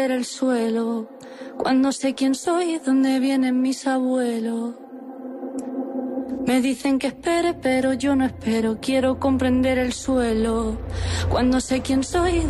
el suelo, cuando sé quién soy, dónde vienen mis abuelos. Me dicen que espere, pero yo no espero, quiero comprender el suelo, cuando sé quién soy.